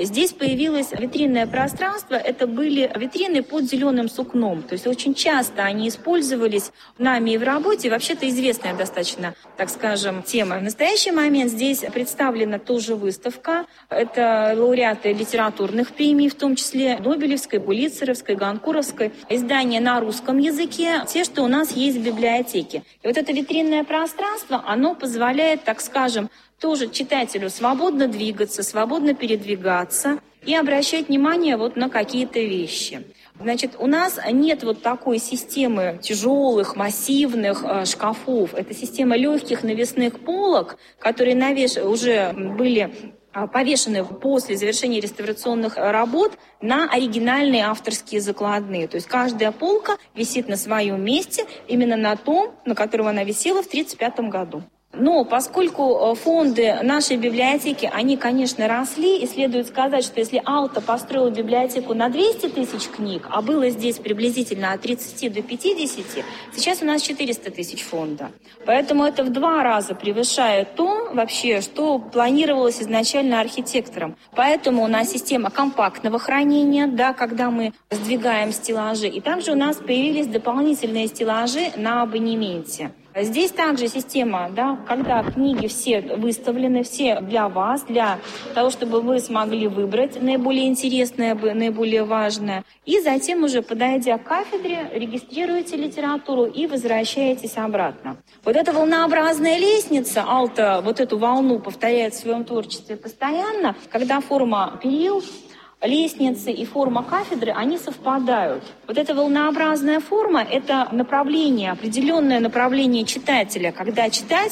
Здесь появилось витринное пространство, это были витрины под зеленым сукном. То есть очень часто они использовались нами и в работе. Вообще-то известная достаточно, так скажем, тема. В настоящий момент здесь представлена тоже выставка. Это лауреаты литературных премий, в том числе Нобелевской, Пулитцеровской, Ганкуровской. Издания на русском языке, те, что у нас есть в библиотеке. И вот это витринное пространство, оно позволяет, так скажем, тоже читателю свободно двигаться, свободно передвигаться и обращать внимание вот на какие-то вещи. Значит, у нас нет вот такой системы тяжелых, массивных шкафов. Это система легких навесных полок, которые уже были повешены после завершения реставрационных работ на оригинальные авторские закладные. То есть каждая полка висит на своем месте, именно на том, на котором она висела в 1935 году. Но поскольку фонды нашей библиотеки, они, конечно, росли, и следует сказать, что если Алта построила библиотеку на 200 тысяч книг, а было здесь приблизительно от 30 до 50, сейчас у нас 400 тысяч фонда. Поэтому это в 2 раза превышает то вообще, что планировалось изначально архитектором. Поэтому у нас система компактного хранения, да, когда мы сдвигаем стеллажи, и также у нас появились дополнительные стеллажи на абонементе. Здесь также система, да, когда книги все выставлены, все для вас, для того, чтобы вы смогли выбрать наиболее интересное, наиболее важное. И затем уже, подойдя к кафедре, регистрируете литературу и возвращаетесь обратно. Вот эта волнообразная лестница, Алта вот эту волну повторяет в своем творчестве постоянно, когда форма перил, лестницы и форма кафедры, они совпадают. Вот эта волнообразная форма – это направление, определенное направление читателя, когда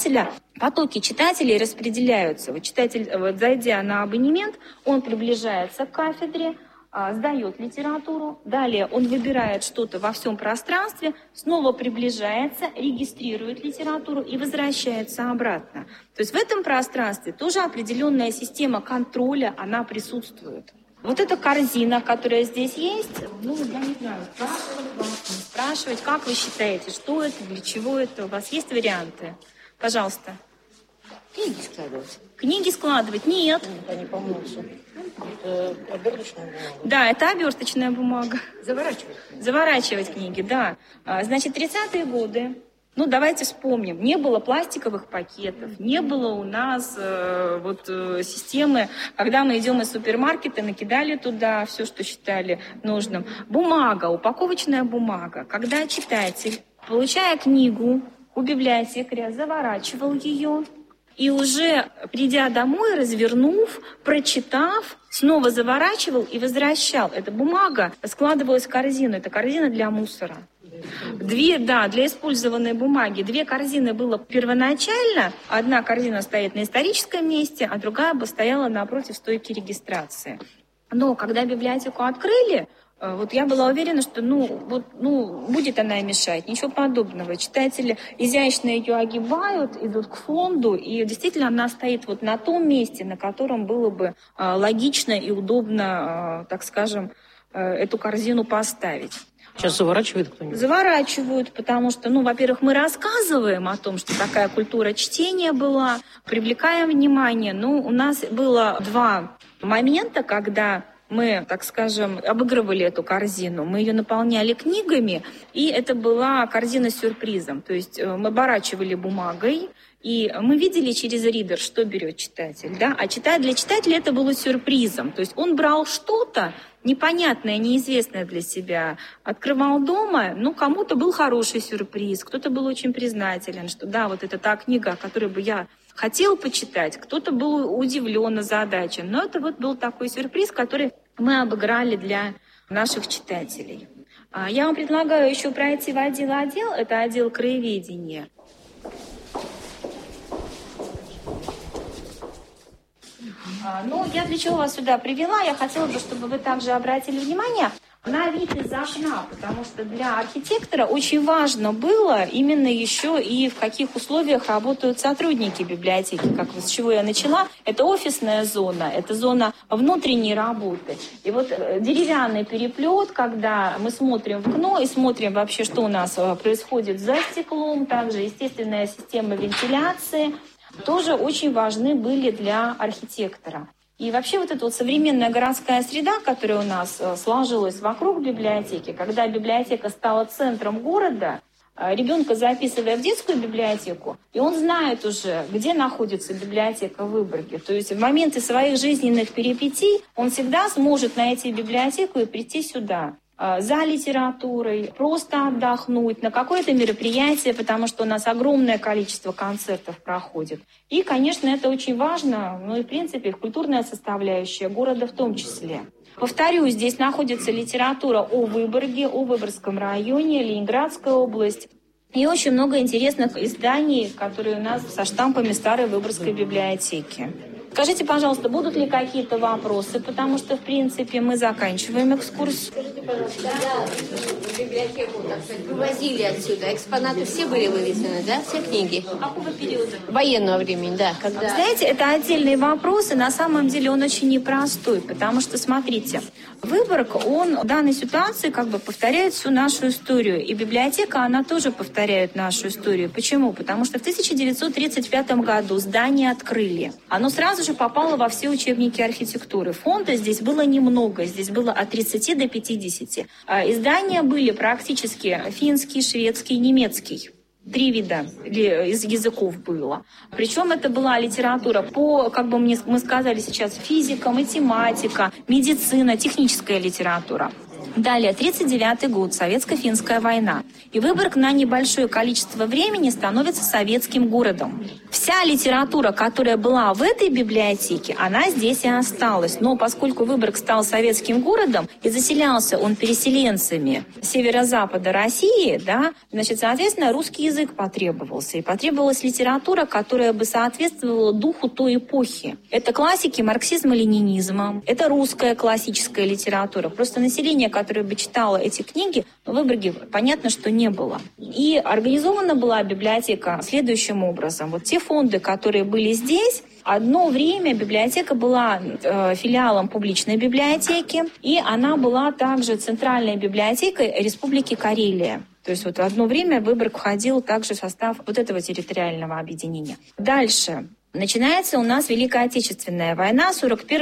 потоки читателей распределяются. Вот читатель, зайдя на абонемент, он приближается к кафедре, сдает литературу, далее он выбирает что-то во всем пространстве, снова приближается, регистрирует литературу и возвращается обратно. То есть в этом пространстве тоже определенная система контроля, она присутствует. Вот эта корзина, которая здесь есть, я не знаю, спрашивать, как вы считаете, что это, для чего это, у вас есть варианты? Пожалуйста. Книги складывать. Книги складывать? Нет. Они, по-моему, это оберточная бумага. Да, это оберточная бумага. Заворачивать. Заворачивать книги, да. Значит, 30-е годы. Давайте вспомним. Не было пластиковых пакетов, не было у нас системы, когда мы идем из супермаркета, накидали туда все, что считали нужным. Бумага, упаковочная бумага. Когда читатель, получая книгу у библиотекаря, заворачивал ее, и уже придя домой, развернув, прочитав, снова заворачивал и возвращал. Эта бумага складывалась в корзину. Это корзина для мусора. Для использованной бумаги. 2 корзины было первоначально. Одна корзина стоит на историческом месте, а другая бы стояла напротив стойки регистрации. Но когда библиотеку открыли, я была уверена, что будет она мешать. Ничего подобного. Читатели изящно ее огибают, идут к фонду, и действительно она стоит вот на том месте, на котором было бы логично и удобно, так скажем, эту корзину поставить. Сейчас заворачивают кто-нибудь? Заворачивают, потому что, во-первых, мы рассказываем о том, что такая культура чтения была, привлекаем внимание. У нас было 2 момента, когда мы, так скажем, обыгрывали эту корзину. Мы ее наполняли книгами, и это была корзина с сюрпризом. То есть мы оборачивали бумагой, и мы видели через ридер, что берет читатель. Да? А для читателя это было сюрпризом. То есть он брал что-то непонятное, неизвестное для себя, открывал дома, кому-то был хороший сюрприз, кто-то был очень признателен, что да, вот это та книга, которую бы я хотел почитать, кто-то был удивлен, озадачен. Но это был такой сюрприз, который мы обыграли для наших читателей. Я вам предлагаю еще пройти в отдел, это отдел краеведения. Я для чего вас сюда привела? Я хотела бы, чтобы вы также обратили внимание на вид из окна, потому что для архитектора очень важно было именно еще и в каких условиях работают сотрудники библиотеки, с чего я начала. Это офисная зона, это зона внутренней работы. И деревянный переплет, когда мы смотрим в окно и смотрим вообще, что у нас происходит за стеклом, также естественная система вентиляции, тоже очень важны были для архитектора. И вообще вот эта вот современная городская среда, которая у нас сложилась вокруг библиотеки, когда библиотека стала центром города, ребенка записывая в детскую библиотеку, и он знает уже, где находится библиотека в Выборге. То есть в моменты своих жизненных перипетий он всегда сможет найти библиотеку и прийти сюда за литературой, просто отдохнуть, на какое-то мероприятие, потому что у нас огромное количество концертов проходит. И, конечно, это очень важно, и, в принципе, культурная составляющая города в том числе. Повторюсь, здесь находится литература о Выборге, о Выборгском районе, Ленинградская область. И очень много интересных изданий, которые у нас со штампами старой Выборгской библиотеки. Скажите, пожалуйста, будут ли какие-то вопросы, потому что, в принципе, мы заканчиваем экскурсию. Скажите, пожалуйста, когда в библиотеку, так сказать, вывозили отсюда, экспонаты все были вывезены, да, все книги? Какого периода? Военного времени, да. Когда... Знаете, это отдельный вопрос, и на самом деле он очень непростой, потому что, смотрите, Выборг, он в данной ситуации как бы повторяет всю нашу историю, и библиотека, она тоже повторяет нашу историю. Почему? Потому что в 1935 году здание открыли. Оно сразу же попало во все учебники архитектуры. Фонда здесь было немного, здесь было от 30 до 50. Издания были практически финский, шведский, немецкий. 3 вида из языков было. Причем это была литература по, как бы мы сказали сейчас, физика, математика, медицина, техническая литература. Далее, 1939 год, Советско-финская война. И Выборг на небольшое количество времени становится советским городом. Вся литература, которая была в этой библиотеке, она здесь и осталась. Но поскольку Выборг стал советским городом и заселялся он переселенцами северо-запада России, да, значит, соответственно, русский язык потребовался. И потребовалась литература, которая бы соответствовала духу той эпохи. Это классики марксизма-ленинизма, это русская классическая литература. Просто население, которое бы читало эти книги, в Выборге, понятно, что не было. И организована была библиотека следующим образом. Вот те фонды, которые были здесь, одно время библиотека была филиалом публичной библиотеки, и она была также центральной библиотекой Республики Карелия. То есть вот одно время Выборг входил также в состав вот этого территориального объединения. Дальше. Начинается у нас Великая Отечественная война,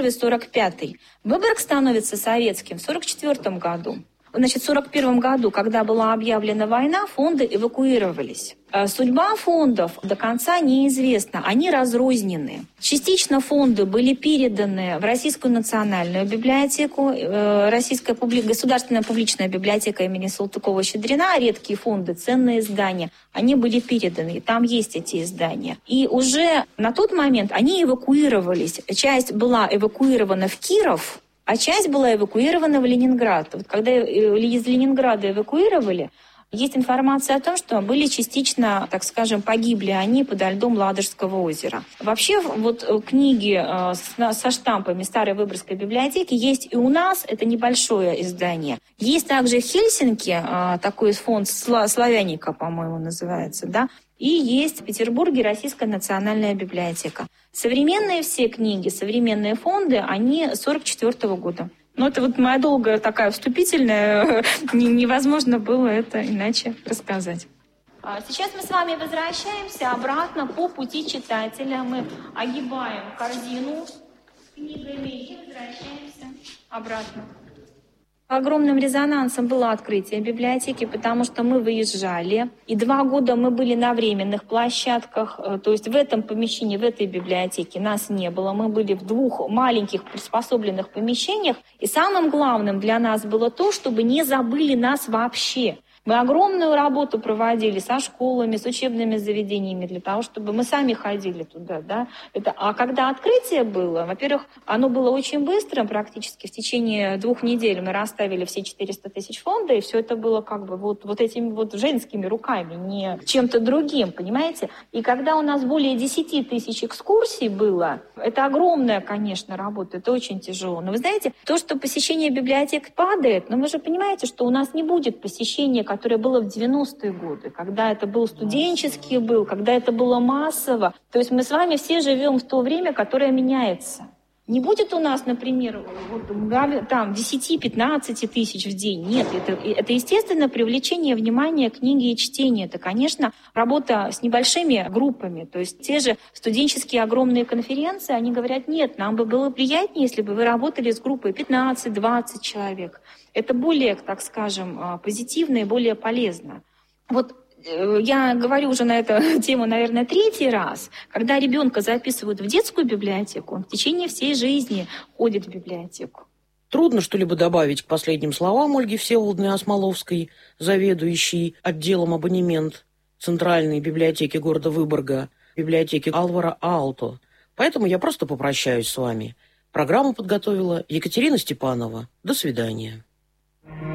41-45. Выборг становится советским в 1944 году. Значит, в 1941 году, когда была объявлена война, фонды эвакуировались. Судьба фондов до конца неизвестна, они разрознены. Частично фонды были переданы в Российскую национальную библиотеку, Российская государственная публичная библиотека имени Салтыкова-Щедрина, редкие фонды, ценные издания, они были переданы, и там есть эти издания. И уже на тот момент они эвакуировались. Часть была эвакуирована в Киров, а часть была эвакуирована в Ленинград. Вот когда из Ленинграда эвакуировали, есть информация о том, что были частично, так скажем, погибли они подо льдом Ладожского озера. Вообще, вот книги со штампами старой Выборгской библиотеки есть и у нас, это небольшое издание. Есть также в Хельсинки такой фонд «Славяника», по-моему, называется, да, и есть в Петербурге Российская национальная библиотека. Современные все книги, современные фонды, они 1944 года. Но это вот моя долгая такая вступительная, невозможно было это иначе рассказать. Сейчас мы с вами возвращаемся обратно по пути читателя. Мы огибаем корзину с книгами и возвращаемся обратно. Огромным резонансом было открытие библиотеки, потому что мы выезжали, и 2 года мы были на временных площадках, то есть в этом помещении, в этой библиотеке нас не было. Мы были в 2 маленьких приспособленных помещениях, и самым главным для нас было то, чтобы не забыли нас вообще. Мы огромную работу проводили со школами, с учебными заведениями для того, чтобы мы сами ходили туда. Да? А когда открытие было, во-первых, оно было очень быстро, практически в течение 2 недель мы расставили все 400 тысяч фонда, и все это было как бы вот этими вот женскими руками, не чем-то другим, понимаете? И когда у нас более 10 тысяч экскурсий было, это огромная, конечно, работа, это очень тяжело. Но вы знаете, то, что посещение библиотек падает, но вы же понимаете, что у нас не будет посещения, которое было в 90-е годы, когда это был студенческий когда это было массово. То есть мы с вами все живем в то время, которое меняется. Не будет у нас, например, там 10-15 тысяч в день. Нет, это естественно, привлечение внимания к книге и чтению. Это, конечно, работа с небольшими группами. То есть те же студенческие огромные конференции, они говорят, нет, нам бы было приятнее, если бы вы работали с группой 15-20 человек. Это более, так скажем, позитивно и более полезно. Вот я говорю уже на эту тему, наверное, 3-й раз. Когда ребенка записывают в детскую библиотеку, он в течение всей жизни ходит в библиотеку. Трудно что-либо добавить к последним словам Ольги Всеволодовны Осмоловской, заведующей отделом абонемент Центральной библиотеки города Выборга, библиотеки Алвара Аалто. Поэтому я просто попрощаюсь с вами. Программу подготовила Екатерина Степанова. До свидания.